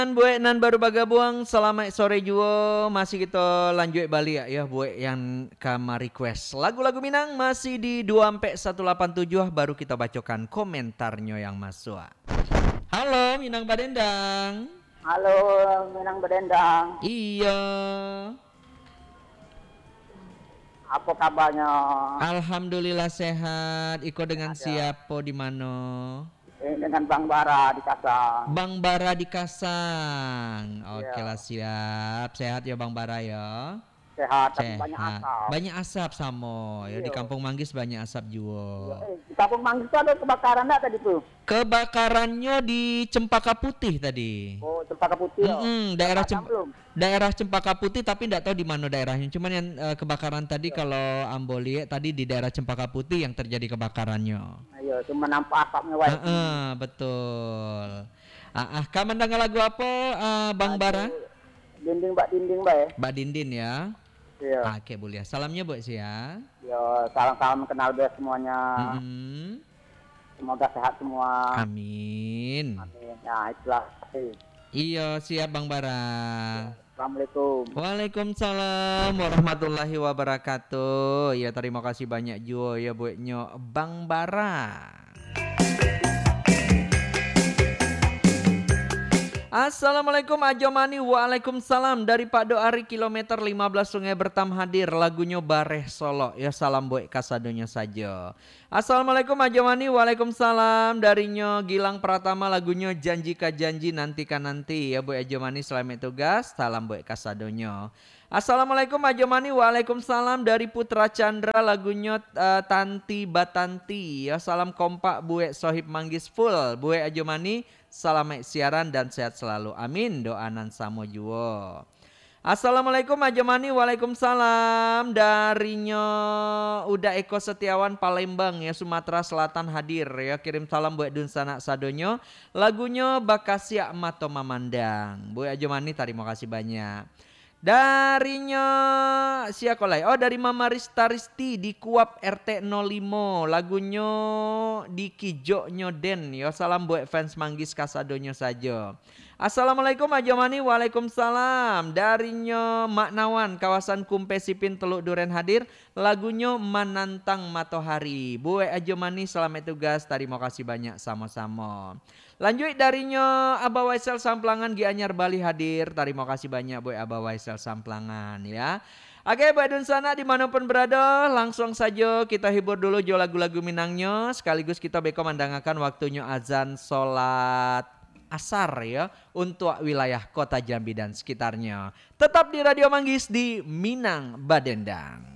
Buek nan baru bagabuang selamat sore juo masih kita lanjut Bali ya buek yang kama request lagu-lagu Minang masih di 2 sampai 187 baru kita bacakan komentarnya yang masuk. Halo Minang Badendang. Halo Minang Bedendang. Iya. Apa kabarnya? Alhamdulillah sehat. Iko dengan Ada. siapa di mana? Dengan Bang Bara di Kasang. Bang Bara di Kasang. Oke Iya. lah siap. Sehat ya Bang Bara ya. Sehat tapi banyak Sehat. asap. Banyak asap samo. Ya di Iya. Kampung Manggis banyak asap Iya, juga. di Kampung Manggis itu ada kebakaran enggak tadi tuh? Kebakarannya di Cempaka Putih tadi. Oh, Cempaka Putih. Daerah Padam belum? daerah Cempaka Putih tapi enggak tahu di mana daerahnya. Cuman yang kebakaran tadi Iya. kalau Amboli tadi di daerah Cempaka Putih yang terjadi kebakarannya. Ayo, cuma nampak asapnya wae. Betul. Kamandang lagu apa Bang Bara? Dinding bae. Mbak Dindin ya. Iya. Oke, boleh. Salamnya buat sih ya. Yo, salam-salam kenal bes semuanya. Mm-mm. Semoga sehat semua. Amin. Amin. Ya, itulah. Iya, siap Bang Bara. Assalamualaikum. Waalaikumsalam warahmatullahi wabarakatuh. Ya, terima kasih banyak juga ya buatnya Bang Bara. Assalamualaikum Ajomani. Waalaikumsalam. Dari Pak Doari kilometer 15 Sungai Bertam hadir lagunya Bareh Solo. Ya salam buat kasadonya saja. Assalamualaikum Ajomani. Waalaikumsalam. Darinya Gilang Pratama lagunya Janji Ka Janji Nantikan Nanti. Ya buat Ajomani selamat tugas. Salam buat kasadonya. Assalamualaikum Ajomani. Waalaikumsalam. Dari Putra Chandra lagunya Tanti Batanti. Ya salam kompak buat Sohib Manggis full. Buat Ajomani. Selamat siaran dan sehat selalu. Amin. Doanan samo juo. Assalamualaikum Ajamani. Waalaikumsalam. Darinya Uda Eko Setiawan Palembang ya Sumatera Selatan hadir ya. Kirim salam buat Dun Sanak Sadonyo. Lagunya Bakasia Mato Mamandang. Bu Ajamani terima kasih banyak. Darinya siapa lagi? Oh dari Mama Rista Risti di Kuap RT 05. Lagunya di Kijo Nyoden. Ya salam buat fans Manggis Kasadonya saja. Assalamualaikum Ajamani. Waalaikumsalam. Darinya Maknawan kawasan Kumpe Sipin Teluk Duren hadir. Lagunya Menantang Matahari. Bu Ajamani selamat tugas. Terima kasih banyak sama-sama. Lanjut darinya Abah Waisel Samplangan Gianyar Bali hadir. Terima kasih banyak buat Abah Waisel Samplangan ya. Oke Mbak Dun sana dimanapun berada langsung saja kita hibur dulu jo lagu-lagu Minangnya. Sekaligus kita bekomandangakan waktunya azan sholat asar ya. Untuk wilayah kota Jambi dan sekitarnya. Tetap di Radio Manggis di Minang Badendang.